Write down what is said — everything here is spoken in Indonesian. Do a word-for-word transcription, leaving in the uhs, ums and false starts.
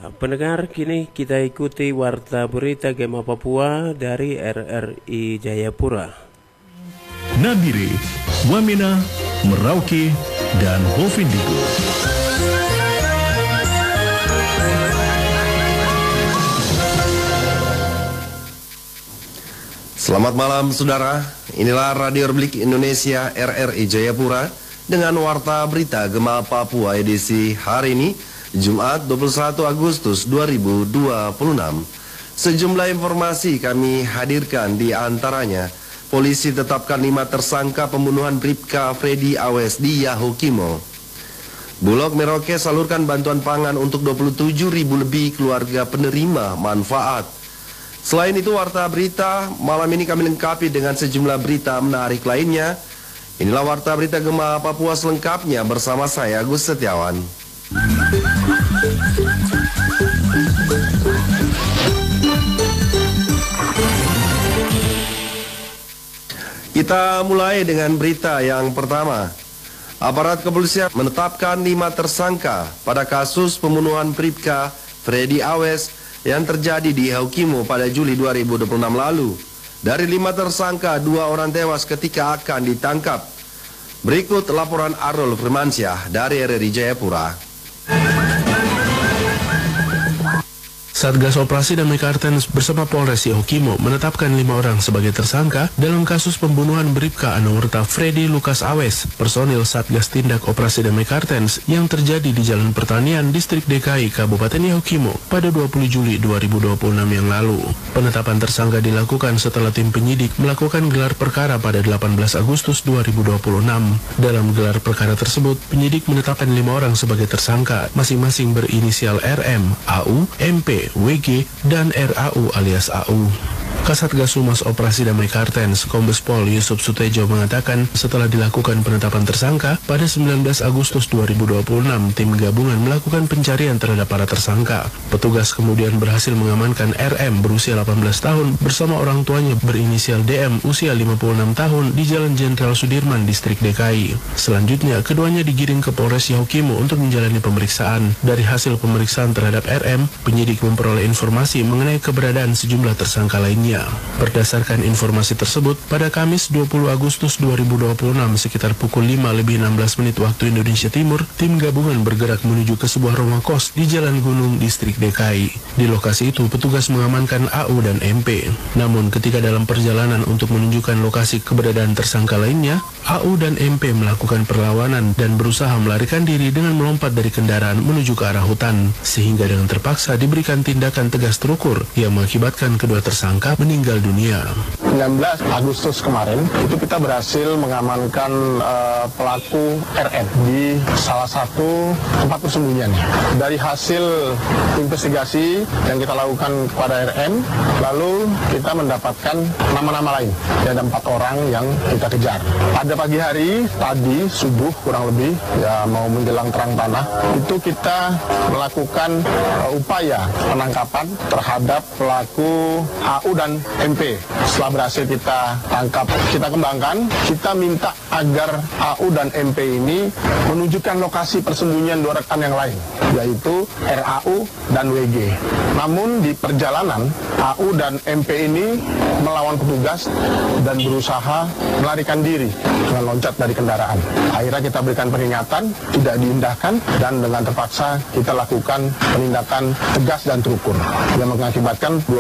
Pendengar, kini kita ikuti Warta Berita Gema Papua dari R R I Jayapura. Nabire, Wamena, Merauke, dan Bovendigul. Selamat malam saudara, inilah Radio Republik Indonesia R R I Jayapura dengan Warta Berita Gema Papua edisi hari ini, Jumat dua puluh satu Agustus dua ribu dua puluh enam. Sejumlah informasi kami hadirkan, di antaranya polisi tetapkan lima tersangka pembunuhan Bribka Freddy Awes di Yahukimo. Bulog Merauke salurkan bantuan pangan untuk dua puluh tujuh ribu lebih keluarga penerima manfaat. Selain itu, Warta Berita malam ini kami lengkapi dengan sejumlah berita menarik lainnya. Inilah Warta Berita Gema Papua selengkapnya bersama saya, Agus Setiawan. Kita mulai dengan berita yang pertama. Aparat kepolisian menetapkan lima tersangka pada kasus pembunuhan Bribka Freddy Awes yang terjadi di Yahukimo pada Juli dua ribu dua puluh enam lalu. Dari lima tersangka, dua orang tewas ketika akan ditangkap. Berikut laporan Arul Firmansyah dari R R I Jayapura. Satgas Operasi Damai Kartens bersama Polres Yahukimo menetapkan lima orang sebagai tersangka dalam kasus pembunuhan Bribka Anumerta Freddy Lukas Awes, personil Satgas Tindak Operasi Damai Kartens yang terjadi di Jalan Pertanian, Distrik D K I, Kabupaten Yahukimo pada dua puluh Juli dua ribu dua puluh enam yang lalu. Penetapan tersangka dilakukan setelah tim penyidik melakukan gelar perkara pada delapan belas Agustus dua ribu dua puluh enam. Dalam gelar perkara tersebut, penyidik menetapkan lima orang sebagai tersangka, masing-masing berinisial R M, A U, M P, W G, dan R A U alias A U. Kasatgas Humas Operasi Damai Kartens, Kombes Pol Yusuf Sutejo mengatakan setelah dilakukan penetapan tersangka, pada sembilan belas Agustus dua ribu dua puluh enam, tim gabungan melakukan pencarian terhadap para tersangka. Petugas kemudian berhasil mengamankan R M berusia delapan belas tahun bersama orang tuanya berinisial D M usia lima puluh enam tahun di Jalan Jenderal Sudirman, Distrik D K I. Selanjutnya, keduanya digiring ke Polres Yahukimo untuk menjalani pemeriksaan. Dari hasil pemeriksaan terhadap R M, penyidik memperoleh informasi mengenai keberadaan sejumlah tersangka lainnya. Berdasarkan informasi tersebut, pada Kamis dua puluh Agustus dua ribu dua puluh enam sekitar pukul lima lebih enam belas menit waktu Indonesia Timur, tim gabungan bergerak menuju ke sebuah rumah kos di Jalan Gunung, Distrik D K I. Di lokasi itu, petugas mengamankan A U dan M P. Namun ketika dalam perjalanan untuk menunjukkan lokasi keberadaan tersangka lainnya, A U dan M P melakukan perlawanan dan berusaha melarikan diri dengan melompat dari kendaraan menuju ke arah hutan, sehingga dengan terpaksa diberikan tindakan tegas terukur yang mengakibatkan kedua tersangka meninggal dunia. sembilan belas Agustus kemarin itu kita berhasil mengamankan uh, pelaku R N di salah satu tempat persembunyiannya. Dari hasil investigasi yang kita lakukan kepada R N, lalu kita mendapatkan nama-nama lain. Ada empat orang yang kita kejar. Pada pagi hari tadi subuh kurang lebih, ya mau menjelang terang tanah, itu kita melakukan uh, upaya penangkapan terhadap pelaku A U dan M P. Setelah berhasil kita tangkap, kita kembangkan, kita minta agar A U dan M P ini menunjukkan lokasi persembunyian dua rekan yang lain, yaitu R A U dan W G. Namun di perjalanan, A U dan M P ini melawan petugas dan berusaha melarikan diri dengan loncat dari kendaraan. Akhirnya kita berikan peringatan, tidak diindahkan, dan dengan terpaksa kita lakukan penindakan tegas dan terukur yang mengakibatkan